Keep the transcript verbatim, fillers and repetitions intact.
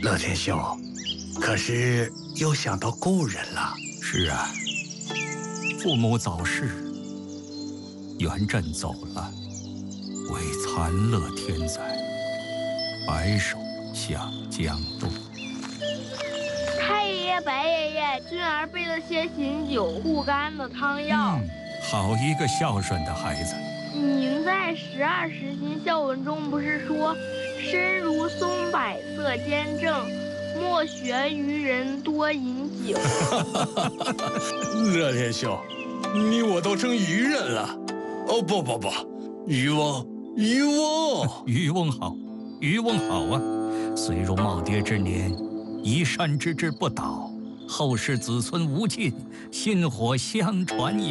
乐天兄，可是又想到故人了。 是啊，父母早逝，元稹走了，为残乐天灾，白首向江东。 太爷爷、白爷爷，君儿备了些醒酒护肝的汤药。 嗯，好一个孝顺的孩子。 您在十二时辰孝文中不是说，身如松柏色坚正，莫学愚人多饮酒。 乐天兄，你我都成愚人了。哦不不不，渔翁，渔翁， 渔翁好，渔翁好啊！虽入耄耋之年，移山之志不倒，后世子孙无尽，薪火相传也。